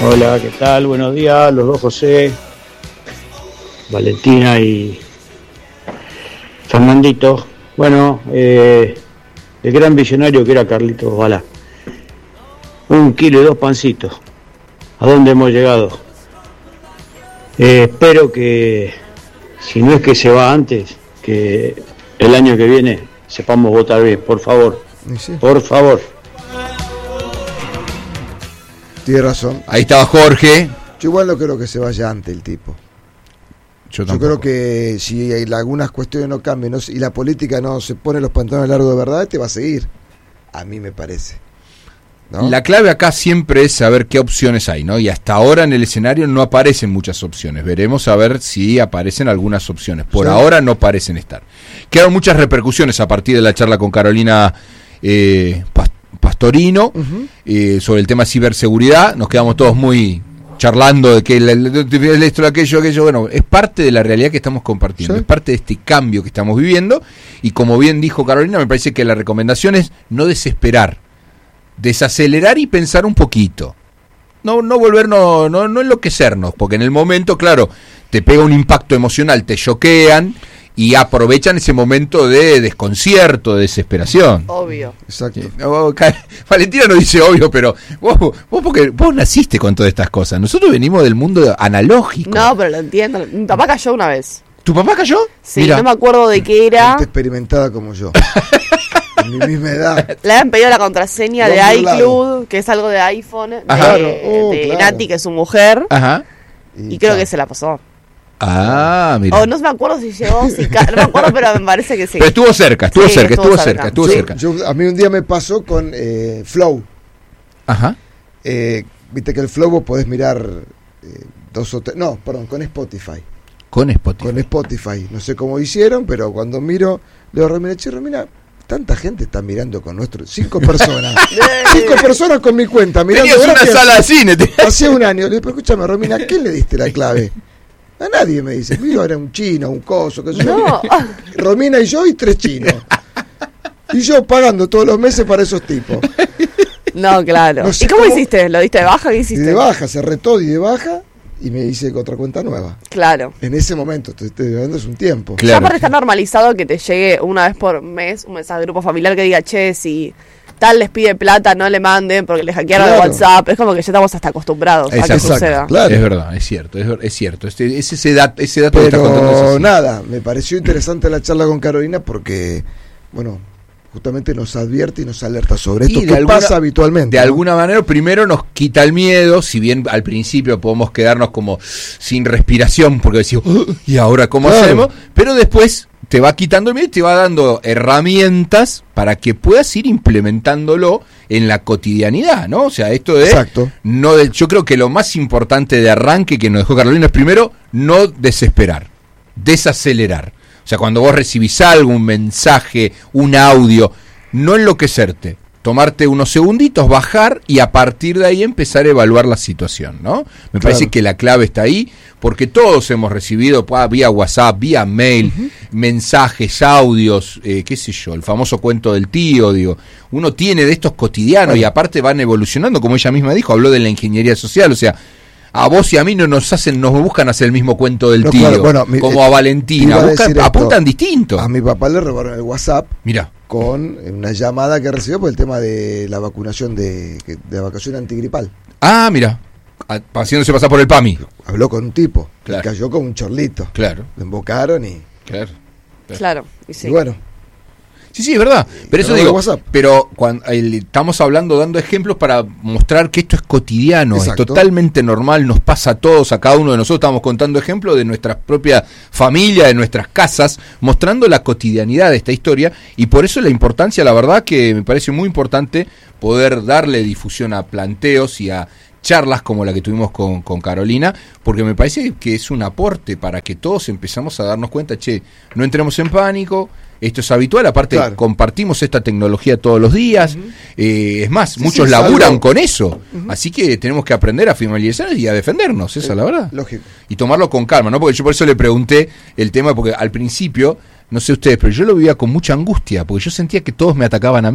Hola, ¿qué tal? Buenos días, los dos José, Valentina y Fernandito. Bueno, el gran visionario que era Carlitos Balá. 1 kilo y 2 pancitos. ¿A dónde hemos llegado? Espero que, si no es que se va antes, que el año que viene sepamos votar bien, por favor. Sí. Por favor. Tiene razón. Ahí estaba Jorge. Yo igual no creo que se vaya antes el tipo. Yo creo que si algunas cuestiones no cambian y la política no se pone los pantalones largos de verdad, va a seguir. A mí me parece, ¿no? La clave acá siempre es saber qué opciones hay, ¿no? Y hasta ahora en el escenario no aparecen muchas opciones. Veremos a ver si aparecen algunas opciones. Por ahora no parecen estar. Quedaron muchas repercusiones a partir de la charla con Carolina Pastorino, sobre el tema ciberseguridad. Nos quedamos todos muy charlando de que esto, aquello, bueno, es parte de la realidad que estamos compartiendo, es parte de este cambio que estamos viviendo, y como bien dijo Carolina, me parece que la recomendación es no desesperar, desacelerar y pensar un poquito, no volvernos, no enloquecernos, porque en el momento, claro, te pega un impacto emocional, te choquean y aprovechan ese momento de desconcierto, de desesperación. Obvio. Exacto. Valentina no dice obvio, pero porque vos naciste con todas estas cosas. Nosotros venimos del mundo analógico. No, pero lo entiendo. Mi papá cayó una vez. ¿Tu papá cayó? Sí, mirá. No me acuerdo de qué era. Gente experimentada como yo. En mi misma edad. Le habían pedido la contraseña de iCloud, que es algo de iPhone, de claro. Nati, que es su mujer. Ajá. Y creo que se la pasó. Ah, mira. O no me acuerdo si llegó, no me acuerdo, pero me parece que sí. Pero estuvo cerca. A mí un día me pasó con Flow. Ajá. Viste que el Flow vos podés mirar con Spotify. Con Spotify. No sé cómo hicieron, pero cuando miro, le digo, Romina, tanta gente está mirando con nuestro... 5 personas. 5 personas con mi cuenta mirando. Tenías una sala de cine. Hace un año. Le digo, escúchame, Romina, ¿a quién le diste la clave? A nadie, me dice. Mira, era un chino, un coso, que no. Romina y yo y 3 chinos. Y yo pagando todos los meses para esos tipos. No, claro. No sé ¿Y cómo hiciste? ¿Lo diste de baja? ¿Qué hiciste? Y de baja, cerré todo y de baja y me hice otra cuenta nueva. Claro. En ese momento, te estoy hablando es un tiempo. Claro. Ya aparte está normalizado que te llegue una vez por mes un mensaje de grupo familiar que diga, che, si tal les pide plata, no le manden porque les hackearon el WhatsApp. Es como que ya estamos hasta acostumbrados a que suceda. Claro. Es verdad, es cierto. Ese dato pero que estás contando. Nada, me pareció interesante la charla con Carolina porque, bueno, justamente nos advierte y nos alerta sobre esto que pasa habitualmente. De alguna manera, primero nos quita el miedo, si bien al principio podemos quedarnos como sin respiración porque decimos, ¿y ahora cómo hacemos? Pero después te va quitando el miedo y te va dando herramientas para que puedas ir implementándolo en la cotidianidad, ¿no? O sea, esto de... Exacto. Yo creo que lo más importante de arranque que nos dejó Carolina es primero no desesperar, desacelerar. O sea, cuando vos recibís algo, un mensaje, un audio, no enloquecerte, tomarte unos segunditos, bajar y a partir de ahí empezar a evaluar la situación, ¿no? Me parece que la clave está ahí, porque todos hemos recibido vía WhatsApp, vía mail, mensajes, audios, qué sé yo, el famoso cuento del tío, digo, uno tiene de estos cotidianos y aparte van evolucionando, como ella misma dijo, habló de la ingeniería social, o sea, a vos y a mí no nos buscan hacer el mismo cuento del tío, claro, bueno, como a Valentina, apuntan distinto. A mi papá le robaron el WhatsApp. Mirá. Con una llamada que recibió por el tema de la vacunación de la vacunación antigripal. Ah, mira, haciéndose pasar por el PAMI. Habló con un tipo, claro. Que cayó con un chorlito. Claro. Lo embocaron y... Claro. Y sí. Y bueno. Sí, es verdad. Pero eso digo, pero cuando estamos hablando, dando ejemplos para mostrar que esto es cotidiano, exacto. Es totalmente normal, nos pasa a todos, a cada uno de nosotros. Estamos contando ejemplos de nuestra propia familia, de nuestras casas, mostrando la cotidianidad de esta historia, y por eso la importancia, la verdad que me parece muy importante poder darle difusión a planteos y a charlas como la que tuvimos con Carolina, porque me parece que es un aporte para que todos empezamos a darnos cuenta, no entremos en pánico. Esto es habitual, aparte compartimos esta tecnología todos los días, es más, muchos laburan con eso, así que tenemos que aprender a familiarizarnos y a defendernos, esa es la verdad. Lógico. Y tomarlo con calma, ¿no? Porque yo por eso le pregunté el tema, porque al principio, no sé ustedes, pero yo lo vivía con mucha angustia, porque yo sentía que todos me atacaban a mí.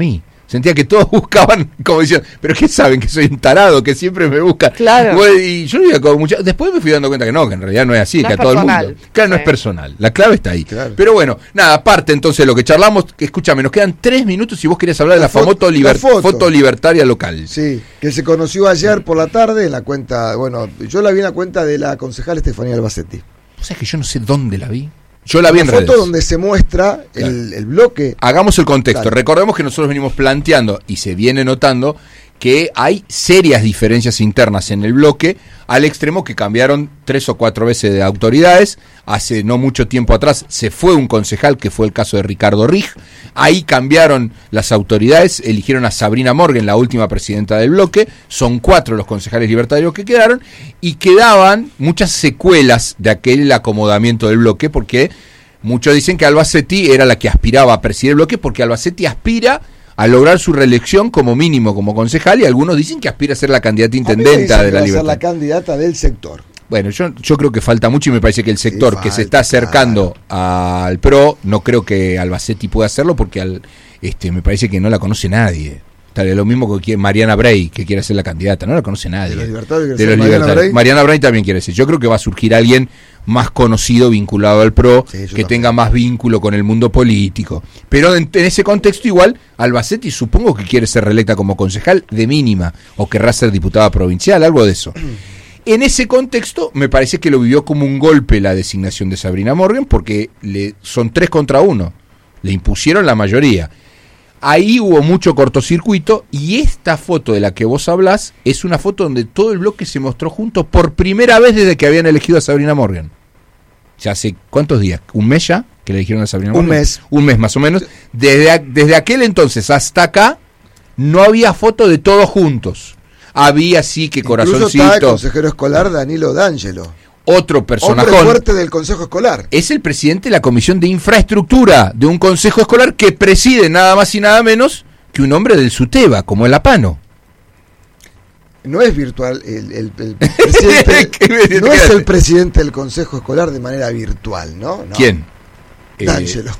Sentía que todos buscaban, como decían, pero ¿qué saben? Que soy un tarado, que siempre me buscan. Claro. Y yo lo como mucho. Después me fui dando cuenta que en realidad no es así, no que es a todo personal. el mundo. Claro, no es personal. La clave está ahí. Claro. Pero bueno, nada, aparte entonces de lo que charlamos, escúchame, nos quedan 3 minutos si vos querías hablar de la famosa foto libertaria local. Sí, que se conoció ayer por la tarde en la cuenta, bueno, yo la vi en la cuenta de la concejal Estefanía Albacete. O sea que yo no sé dónde la vi. Yo la vi en redes. Una foto redes. donde se muestra el bloque. Hagamos el contexto. Claro. Recordemos que nosotros venimos planteando y se viene notando que hay serias diferencias internas en el bloque, al extremo que cambiaron 3 o 4 veces de autoridades. Hace no mucho tiempo atrás se fue un concejal, que fue el caso de Ricardo Rig. Ahí cambiaron las autoridades, eligieron a Sabrina Morgan, la última presidenta del bloque. Son 4 los concejales libertarios que quedaron, y quedaban muchas secuelas de aquel acomodamiento del bloque, porque muchos dicen que Albacete era la que aspiraba a presidir el bloque, porque Albacete aspira a lograr su reelección como mínimo como concejal, y algunos dicen que aspira a ser la candidata intendenta de la Libertad. A ser la candidata del sector. Bueno, yo creo que falta mucho, y me parece que el sector que se está acercando al PRO, no creo que Albacete pueda hacerlo, porque me parece que no la conoce nadie. Lo mismo que Mariana Bray, que quiere ser la candidata, no la conoce nadie. De los libertarios. Mariana Bray también quiere ser. Yo creo que va a surgir alguien más conocido, vinculado al PRO, que tenga más vínculo con el mundo político. Pero en ese contexto igual, Albacete supongo que quiere ser reelecta como concejal de mínima, o querrá ser diputada provincial, algo de eso. En ese contexto, me parece que lo vivió como un golpe la designación de Sabrina Morgan, porque son 3 contra 1. Le impusieron la mayoría. Ahí hubo mucho cortocircuito, y esta foto de la que vos hablás es una foto donde todo el bloque se mostró junto por primera vez desde que habían elegido a Sabrina Morgan. Ya hace, ¿cuántos días? ¿Un mes ya que le eligieron a Sabrina Morgan? Un mes más o menos. Desde aquel entonces hasta acá no había foto de todos juntos. Había sí que corazoncito. Incluso está el consejero escolar Danilo D'Angelo. Otro personaje fuerte del consejo escolar. Es el presidente de la comisión de infraestructura de un consejo escolar que preside nada más y nada menos que un hombre del SUTEBA, como el Apano. No es virtual el presidente. No es el presidente del consejo escolar de manera virtual, ¿no? ¿Quién? D'Angelo.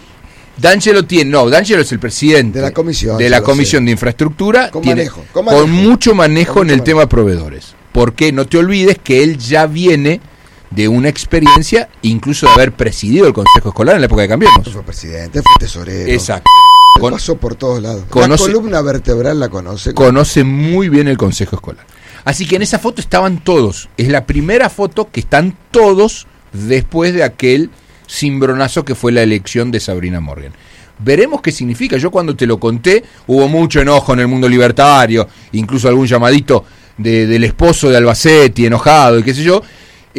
D'Angelo es el presidente de la comisión de infraestructura, con mucho manejo en el tema de proveedores. Porque no te olvides que él ya viene de una experiencia, incluso de haber presidido el consejo escolar en la época de Cambiemos. Fue presidente, fue tesorero. Exacto. Pasó por todos lados. La columna vertebral la conoce. Conoce muy bien el consejo escolar. Así que en esa foto estaban todos. Es la primera foto que están todos después de aquel cimbronazo que fue la elección de Sabrina Morgan. Veremos qué significa. Yo cuando te lo conté, hubo mucho enojo en el mundo libertario, incluso algún llamadito del esposo de Albacete enojado y qué sé yo.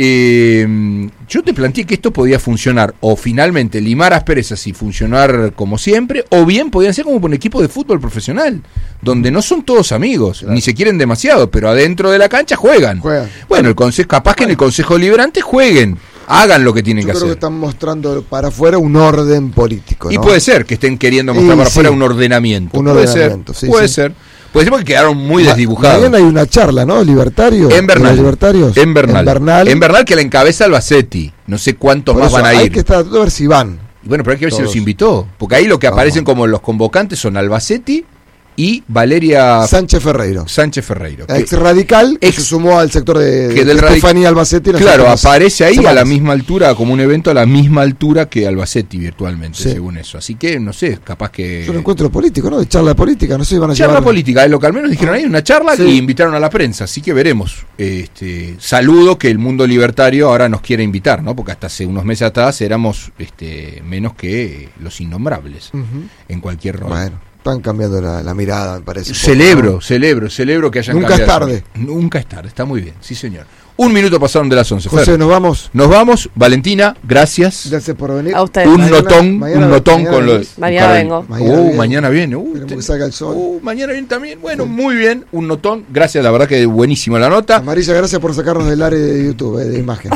Yo te planteé que esto podía funcionar, o finalmente limar asperezas y funcionar como siempre, o bien podían ser como un equipo de fútbol profesional, donde no son todos amigos, claro, ni se quieren demasiado, pero adentro de la cancha juegan. Bueno, el consejo, capaz que en el Consejo Deliberante jueguen, hagan lo que tienen que hacer. Yo creo que están mostrando para afuera un orden político, ¿no? Y puede ser que estén queriendo mostrar para afuera un ordenamiento. Puede ser. Puede ser porque quedaron muy desdibujados. Mañana hay una charla, ¿no? Libertario. En Bernal. Libertarios. En Bernal, que la encabeza Albacete. No sé cuántos más van a ir. Hay que estar a ver si van. Bueno, pero hay que ver si los invitó. Porque ahí lo que aparecen como los convocantes son Albacete y Valeria Sánchez Ferreiro, ex radical, que se sumó al sector de Estefanía Albacete. Claro, aparece ahí a la misma altura, como un evento a la misma altura que Albacete virtualmente, según eso. Así que, no sé, capaz que... Es un encuentro político, ¿no? De charla política, no sé, van a charla llevar... política, es lo que al menos dijeron ahí, una charla, y invitaron a la prensa, así que veremos. Saludo que el mundo libertario ahora nos quiere invitar, ¿no? Porque hasta hace unos meses atrás éramos menos que los innombrables, en cualquier rol. Bueno. Están cambiando la mirada, me parece. Celebro que hayan cambiado. Nunca es tarde. Nunca es tarde, está muy bien, sí señor. 1 minuto pasaron de las 11. José, Fer, nos vamos. Nos vamos. Valentina, gracias. Gracias por venir. A ustedes. Un notón con los... Mañana vengo. Mañana viene. Queremos que salga el sol. Mañana viene también. Bueno, muy bien. Un notón. Gracias, la verdad que buenísima la nota. Amarilla, gracias por sacarnos del área de YouTube, de imagen.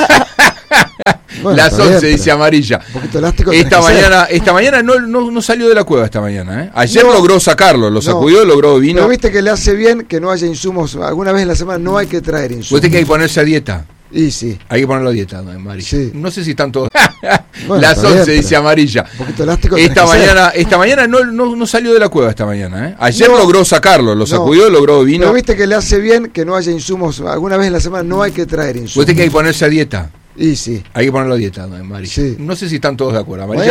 Bueno, las 11 dice Amarilla. Un poquito elástico. Esta mañana no salió de la cueva esta mañana. Ayer logró sacarlo, lo sacudió, logró vino. Pero viste que le hace bien que no haya insumos. Alguna vez en la semana no hay que traer insumos. Usted que hay que ponerse a dieta. Y sí. Hay que ponerlo a dieta, ¿no? Amarilla. Sí. No sé si están todos. Bueno, las 11 bien, dice amarilla. Un poquito elástico. Esta mañana no salió de la cueva esta mañana, ¿eh? Ayer logró sacarlo, lo sacudió, logró vino. Pero viste que le hace bien que no haya insumos. Alguna vez en la semana no hay que traer insumos. Usted que hay que ponerse a dieta. Y sí. Hay que ponerlo a dieta, ¿no? Amarilla. Sí. No sé si están todos de acuerdo. Amarilla